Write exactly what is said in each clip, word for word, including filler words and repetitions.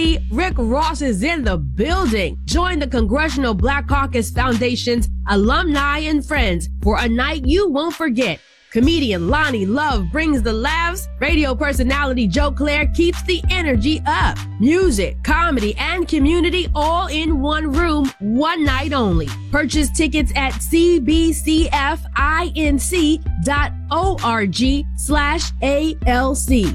community, Rick Ross is in the building. Join the Congressional Black Caucus Foundation's alumni and friends for a night you won't forget. Comedian Lonnie Love brings the laughs. Radio personality Joe Claire keeps the energy up. Music, comedy, and community all in one room, one night only. Purchase tickets at cbcfinc.org slash ALC.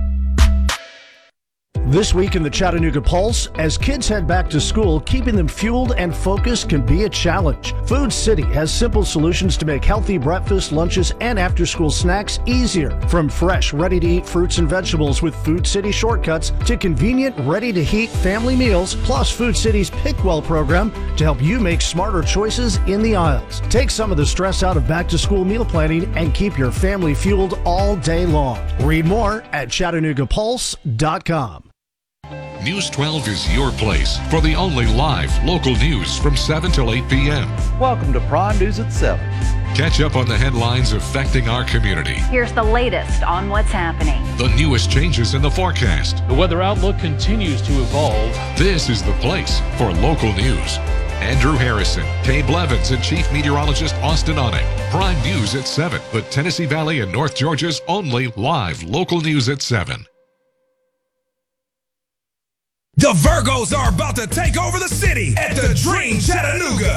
This week in the Chattanooga Pulse, as kids head back to school, keeping them fueled and focused can be a challenge. Food City has simple solutions to make healthy breakfast, lunches, and after-school snacks easier. From fresh, ready-to-eat fruits and vegetables with Food City shortcuts to convenient, ready-to-heat family meals, plus Food City's Pick Well program to help you make smarter choices in the aisles. Take some of the stress out of back-to-school meal planning and keep your family fueled all day long. Read more at chattanooga pulse dot com. News twelve is your place for the only live local news from seven till eight p.m. Welcome to Prime News at seven. Catch up on the headlines affecting our community. Here's the latest on what's happening. The newest changes in the forecast. The weather outlook continues to evolve. This is the place for local news. Andrew Harrison, Kay Blevins, and Chief Meteorologist Austin Onek. Prime News at seven, but Tennessee Valley and North Georgia's only live local news at seven. The Virgos are about to take over the city at the Dream Chattanooga.